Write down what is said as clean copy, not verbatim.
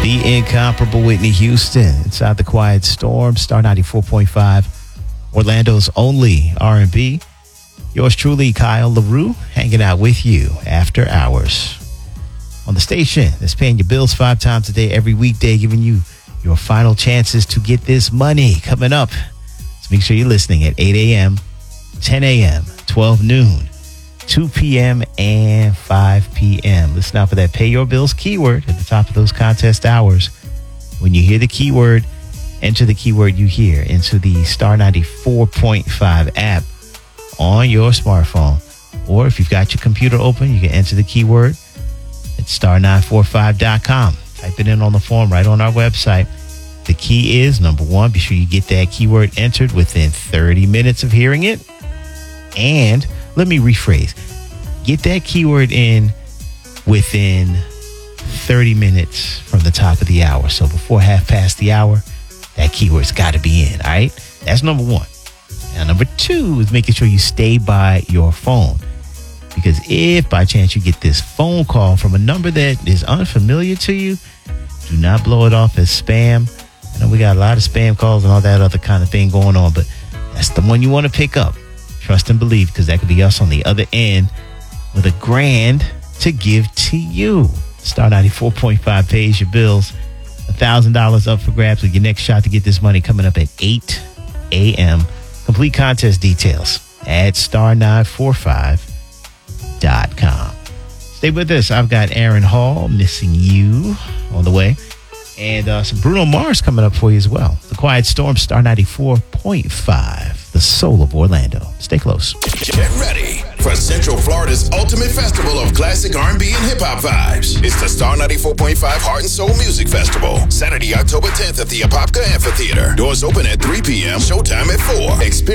The incomparable Whitney Houston inside the Quiet Storm, Star 94.5, Orlando's only R&B. Yours truly, Kyle LaRue, hanging out with you after hours on the station that's paying your bills 5 times a day, every weekday, giving you your final chances to get this money coming up. So make sure you're listening at 8 a.m., 10 a.m., 12 noon, 2 p.m., and 5 p.m. Listen out for that Pay Your Bills keyword at the top of those contest hours. When you hear the keyword, enter the keyword you hear into the Star 94.5 app on your smartphone. Or if you've got your computer open, you can enter the keyword at star945.com. Type it in on the form right on our website. The key is, number one, be sure you get that keyword entered within 30 minutes of hearing it. And let me rephrase. Get that keyword in within 30 minutes from the top of the hour. So before half past the hour, that keyword's got to be in, all right? That's number one. Now, number two is making sure you stay by your phone. Because if by chance you get this phone call from a number that is unfamiliar to you, do not blow it off as spam. I know we got a lot of spam calls and all that other kind of thing going on, but that's the one you want to pick up. Trust and believe, because that could be us on the other end with $1,000 to give to you. Star 94.5 pays your bills. $1,000 up for grabs with your next shot to get this money coming up at 8 a.m. Complete contest details at star945.com. Stay with us. I've got Aaron Hall, Missing You, on the way. And some Bruno Mars coming up for you as well. The Quiet Storm, Star 94.5, the soul of Orlando. Stay close. Get ready for Central Florida's ultimate festival of classic R&B and hip-hop vibes. It's the Star 94.5 Heart and Soul Music Festival. Saturday, October 10th at the Apopka Amphitheater. Doors open at 3 p.m. Showtime at 4. Experience